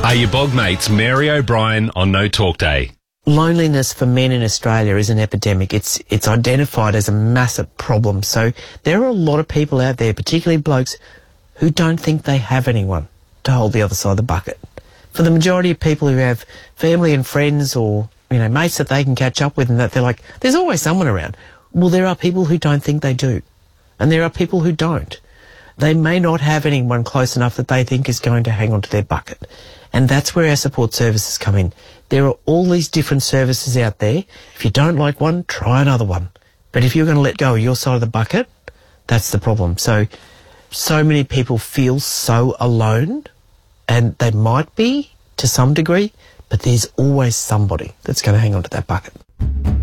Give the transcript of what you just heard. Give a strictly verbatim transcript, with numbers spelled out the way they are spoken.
Are your bog mates Mary O'Brien on No Talk Day? Loneliness for men in Australia is an epidemic. It's it's identified as a massive problem. So there are a lot of people out there, particularly blokes, who don't think they have anyone to hold the other side of the bucket. For the majority of people who have family and friends or, you know, mates that they can catch up with and that they're like, there's always someone around. Well, there are people who don't think they do. And there are people who don't. They may not have anyone close enough that they think is going to hang on to their bucket. And that's where our support services come in. There are all these different services out there. If you don't like one, try another one. But if you're going to let go of your side of the bucket, that's the problem. So, so many people feel so alone, and they might be to some degree, but there's always somebody that's going to hang on to that bucket.